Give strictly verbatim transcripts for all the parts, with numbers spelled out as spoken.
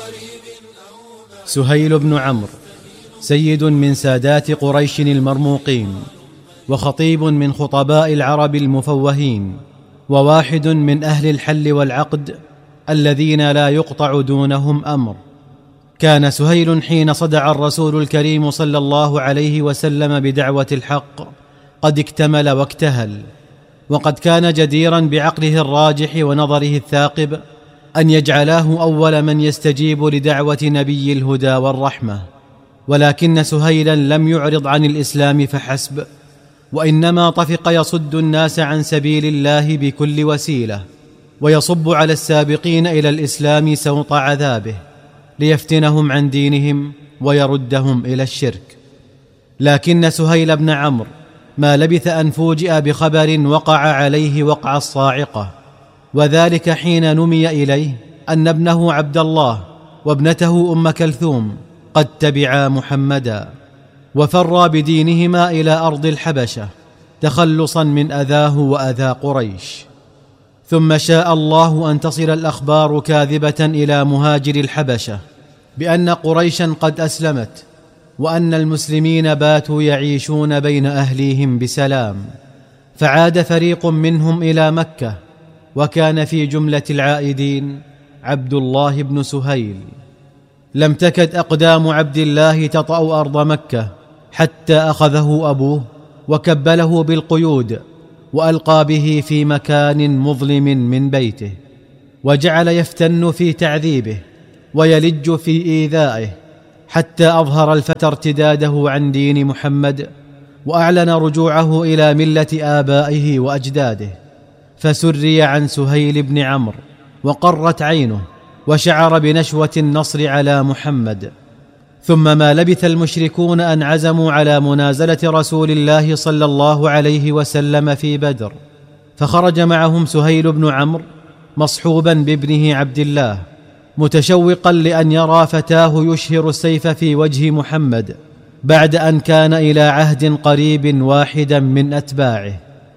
سهيل بن عمرو سيد من سادات قريش المرموقين، وخطيب من خطباء العرب المفوهين، وواحد من أهل الحل والعقد الذين لا يقطع دونهم أمر. كان سهيل حين صدع الرسول الكريم صلى الله عليه وسلم بدعوة الحق قد اكتمل واكتهل، وقد كان جديرا بعقله الراجح ونظره الثاقب أن يجعلاه أول من يستجيب لدعوة نبي الهدى والرحمة. ولكن سهيلا لم يعرض عن الإسلام فحسب، وإنما طفق يصد الناس عن سبيل الله بكل وسيلة، ويصب على السابقين إلى الإسلام سوط عذابه ليفتنهم عن دينهم ويردهم إلى الشرك. لكن سهيل بن عمرو ما لبث أن فوجئ بخبر وقع عليه وقع الصاعقة، وذلك حين نمي إليه أن ابنه عبد الله وابنته أم كلثوم قد تبعا محمدا، وفرا بدينهما إلى أرض الحبشة تخلصا من أذاه وأذى قريش. ثم شاء الله أن تصل الأخبار كاذبة إلى مهاجر الحبشة بأن قريشا قد أسلمت، وأن المسلمين باتوا يعيشون بين أهليهم بسلام، فعاد فريق منهم إلى مكة، وكان في جملة العائدين عبد الله بن سهيل. لم تكد أقدام عبد الله تطأ أرض مكة حتى أخذه أبوه وكبله بالقيود، وألقى به في مكان مظلم من بيته، وجعل يفتن في تعذيبه ويلج في إيذائه، حتى أظهر الفتى ارتداده عن دين محمد، وأعلن رجوعه إلى ملة آبائه وأجداده. فسري عن سهيل بن عمرو وقرت عينه، وشعر بنشوة النصر على محمد. ثم ما لبث المشركون أن عزموا على منازلة رسول الله صلى الله عليه وسلم في بدر، فخرج معهم سهيل بن عمرو مصحوبا بابنه عبد الله، متشوقا لأن يرى فتاه يشهر السيف في وجه محمد بعد أن كان إلى عهد قريب واحدا من أتباعه.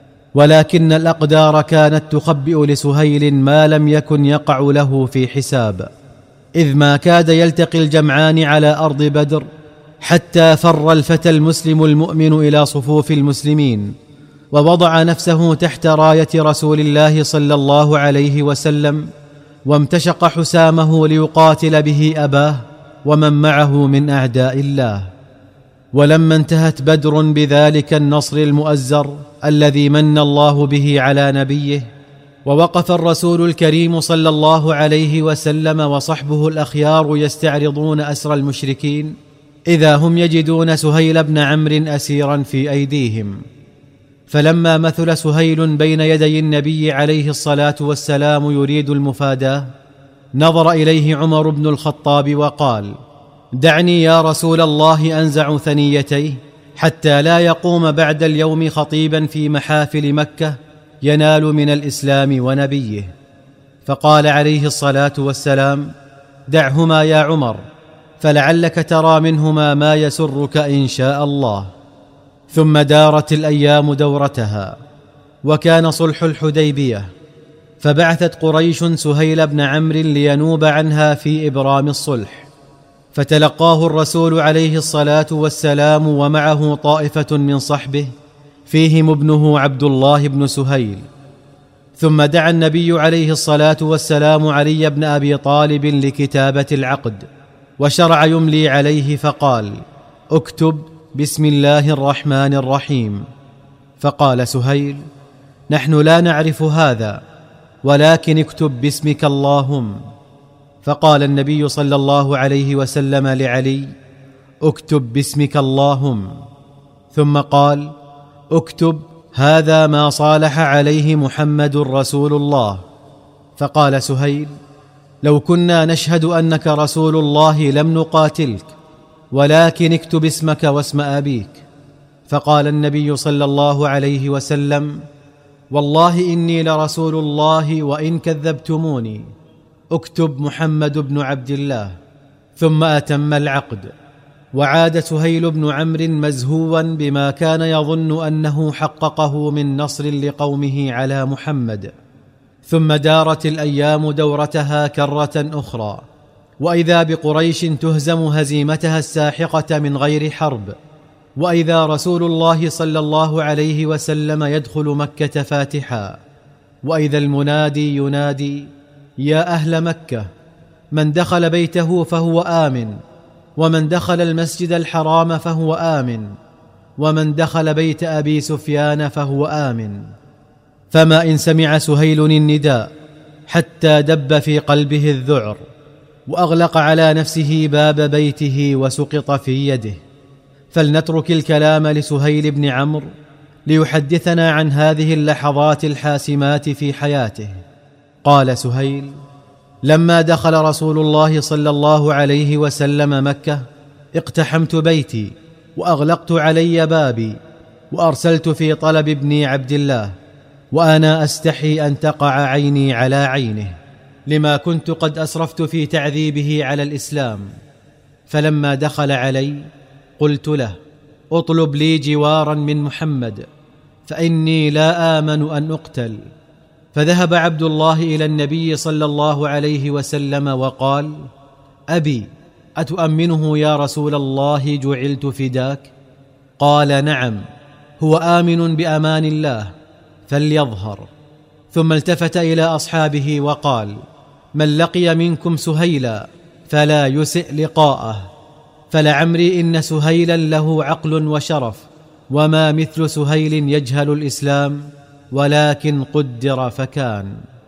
ولكن الأقدار كانت تخبئ لسهيل ما لم يكن يقع له في حساب، إذ ما كاد يلتقي الجمعان على أرض بدر حتى فر الفتى المسلم المؤمن إلى صفوف المسلمين، ووضع نفسه تحت راية رسول الله صلى الله عليه وسلم، وامتشق حسامه ليقاتل به أباه ومن معه من أعداء الله. ولما انتهت بدر بذلك النصر المؤزر الذي من الله به على نبيه، ووقف الرسول الكريم صلى الله عليه وسلم وصحبه الأخيار يستعرضون أسر المشركين، إذا هم يجدون سهيل بن عمرو أسيرا في أيديهم. فلما مثل سهيل بين يدي النبي عليه الصلاة والسلام يريد المفاداة، نظر إليه عمر بن الخطاب وقال: دعني يا رسول الله أنزع ثنيتيه، حتى لا يقوم بعد اليوم خطيبا في محافل مكة ينال من الإسلام ونبيه. فقال عليه الصلاة والسلام: دعهما يا عمر، فلعلك ترى منهما ما يسرك إن شاء الله. ثم دارت الأيام دورتها، وكان صلح الحديبية، فبعثت قريش سهيل بن عمرو لينوب عنها في إبرام الصلح، فتلقاه الرسول عليه الصلاة والسلام ومعه طائفة من صحبه فيهم ابنه عبد الله بن سهيل. ثم دعا النبي عليه الصلاة والسلام علي بن أبي طالب لكتابة العقد، وشرع يملي عليه فقال: اكتب بسم الله الرحمن الرحيم. فقال سهيل: نحن لا نعرف هذا، ولكن اكتب باسمك اللهم. فقال النبي صلى الله عليه وسلم لعلي: اكتب باسمك اللهم. ثم قال: اكتب هذا ما صالح عليه محمد رسول الله. فقال سهيل: لو كنا نشهد أنك رسول الله لم نقاتلك، ولكن اكتب اسمك واسم أبيك. فقال النبي صلى الله عليه وسلم: والله إني لرسول الله وإن كذبتموني، اكتب محمد بن عبد الله. ثم أتم العقد، وعاد سهيل بن عمرو مزهوا بما كان يظن أنه حققه من نصر لقومه على محمد. ثم دارت الأيام دورتها كرة أخرى، وإذا بقريش تهزم هزيمتها الساحقة من غير حرب، وإذا رسول الله صلى الله عليه وسلم يدخل مكة فاتحا، وإذا المنادي ينادي: يا أهل مكة، من دخل بيته فهو آمن، ومن دخل المسجد الحرام فهو آمن، ومن دخل بيت أبي سفيان فهو آمن. فما إن سمع سهيل النداء حتى دب في قلبه الذعر، وأغلق على نفسه باب بيته وسقط في يده. فلنترك الكلام لسهيل بن عمرو ليحدثنا عن هذه اللحظات الحاسمات في حياته. قال سهيل: لما دخل رسول الله صلى الله عليه وسلم مكة اقتحمت بيتي وأغلقت علي بابي، وأرسلت في طلب ابني عبد الله، وأنا أستحي أن تقع عيني على عينه، لما كنت قد أسرفت في تعذيبه على الإسلام. فلما دخل علي قلت له: اطلب لي جوارا من محمد، فإني لا آمن أن أقتل. فذهب عبد الله إلى النبي صلى الله عليه وسلم وقال: أبي، أتؤمنه يا رسول الله؟ جعلت فداك. قال: نعم، هو آمن بأمان الله، فليظهر. ثم التفت إلى أصحابه وقال: من لقي منكم سهيلا فلا يسئ لقاءه، فلعمري إن سهيلا له عقل وشرف، وما مثل سهيل يجهل الإسلام، ولكن قدر فكان.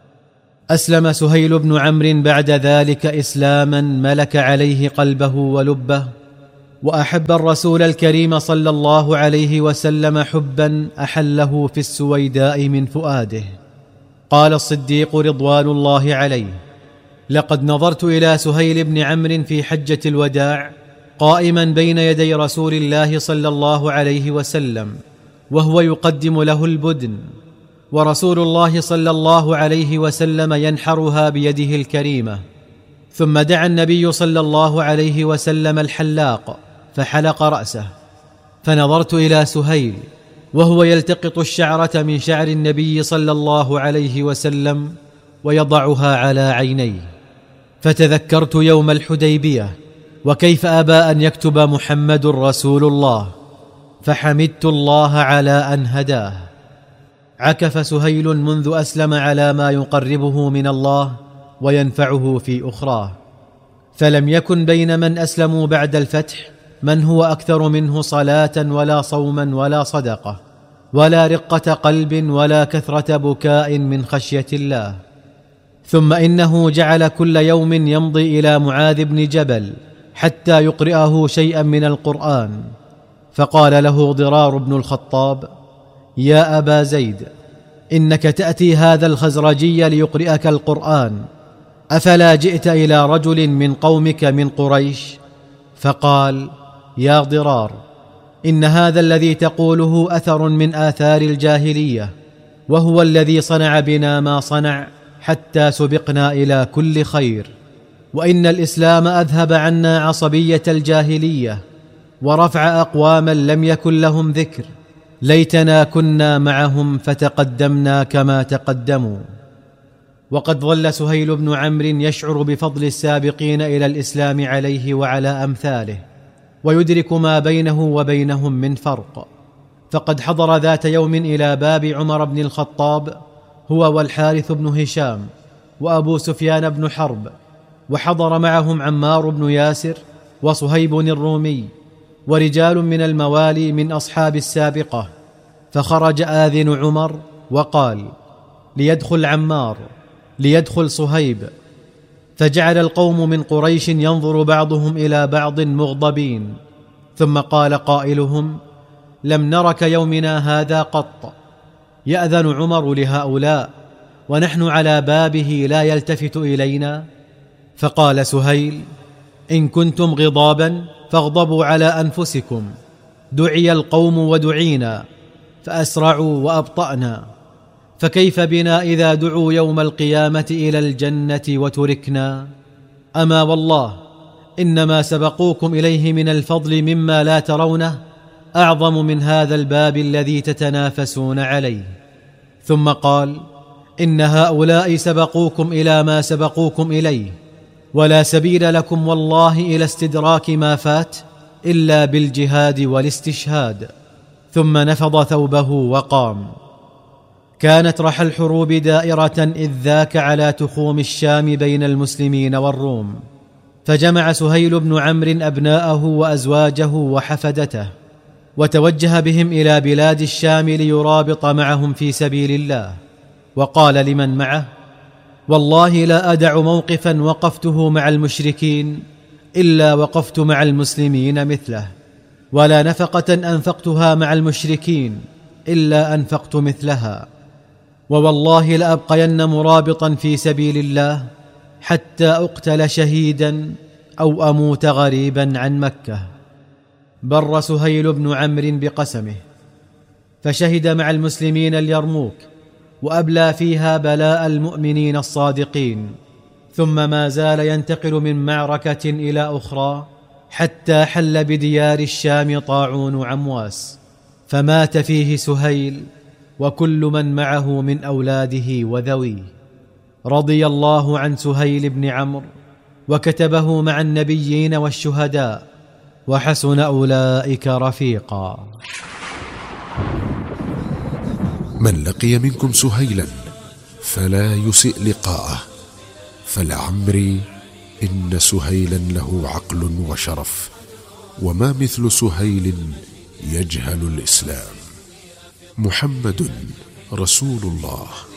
أسلم سهيل بن عمرو بعد ذلك إسلاما ملك عليه قلبه ولبه، وأحب الرسول الكريم صلى الله عليه وسلم حبا أحله في السويداء من فؤاده. قال الصديق رضوان الله عليه: لقد نظرت إلى سهيل بن عمرو في حجة الوداع قائما بين يدي رسول الله صلى الله عليه وسلم، وهو يقدم له البدن، ورسول الله صلى الله عليه وسلم ينحرها بيده الكريمة. ثم دعا النبي صلى الله عليه وسلم الحلاق فحلق رأسه، فنظرت إلى سهيل وهو يلتقط الشعرة من شعر النبي صلى الله عليه وسلم ويضعها على عينيه، فتذكرت يوم الحديبية وكيف أبى أن يكتب محمد رسول الله، فحمدت الله على أن هداه. عكف سهيل منذ أسلم على ما يقربه من الله وينفعه في أخراه، فلم يكن بين من أسلموا بعد الفتح من هو أكثر منه صلاة ولا صوما ولا صدقة ولا رقة قلب ولا كثرة بكاء من خشية الله. ثم إنه جعل كل يوم يمضي إلى معاذ بن جبل حتى يقرئه شيئا من القرآن، فقال له ضرار بن الخطاب: يا أبا زيد، إنك تأتي هذا الخزرجي ليقرئك القرآن، أفلا جئت إلى رجل من قومك من قريش؟ فقال: يا ضرار، إن هذا الذي تقوله أثر من آثار الجاهلية، وهو الذي صنع بنا ما صنع حتى سبقنا إلى كل خير، وإن الإسلام أذهب عنا عصبية الجاهلية ورفع أقواما لم يكن لهم ذكر، ليتنا كنا معهم فتقدمنا كما تقدموا. وقد ظل سهيل بن عمرو يشعر بفضل السابقين إلى الإسلام عليه وعلى أمثاله، ويدرك ما بينه وبينهم من فرق. فقد حضر ذات يوم إلى باب عمر بن الخطاب هو والحارث بن هشام وأبو سفيان بن حرب، وحضر معهم عمار بن ياسر وصهيب الرومي ورجال من الموالي من أصحاب السابقة. فخرج آذن عمر وقال: ليدخل عمار، ليدخل صهيب. فجعل القوم من قريش ينظر بعضهم إلى بعض مغضبين، ثم قال قائلهم: لم نرك يومنا هذا قط، يأذن عمر لهؤلاء ونحن على بابه لا يلتفت إلينا؟ فقال سهيل: إن كنتم غضابا فاغضبوا على أنفسكم، دعي القوم ودعينا فأسرعوا وأبطأنا، فكيف بنا إذا دعوا يوم القيامة إلى الجنة وتركنا؟ أما والله إنما سبقوكم إليه من الفضل مما لا ترونه أعظم من هذا الباب الذي تتنافسون عليه. ثم قال: إن هؤلاء سبقوكم إلى ما سبقوكم إليه، ولا سبيل لكم والله إلى استدراك ما فات إلا بالجهاد والاستشهاد. ثم نفض ثوبه وقام. كانت رحى الحروب دائرة إذ ذاك على تخوم الشام بين المسلمين والروم، فجمع سهيل بن عمرو أبناءه وأزواجه وحفدته، وتوجه بهم إلى بلاد الشام ليرابط معهم في سبيل الله. وقال لمن معه: والله لا أدع موقفا وقفته مع المشركين إلا وقفت مع المسلمين مثله، ولا نفقة أنفقتها مع المشركين إلا أنفقت مثلها، ووالله لأبقين مرابطا في سبيل الله حتى أقتل شهيدا أو أموت غريبا عن مكة. بر سهيل بن عمرو بقسمه، فشهد مع المسلمين اليرموك، وأبلى فيها بلاء المؤمنين الصادقين، ثم ما زال ينتقل من معركة إلى أخرى حتى حل بديار الشام طاعون عمواس، فمات فيه سهيل وكل من معه من أولاده وذويه. رضي الله عن سهيل بن عمرو، وكتبه مع النبيين والشهداء، وحسن أولئك رفيقا. من لقي منكم سهيلا فلا يسئ لقاءه، فلعمري إن سهيلا له عقل وشرف، وما مثل سهيل يجهل الإسلام. محمد رسول الله.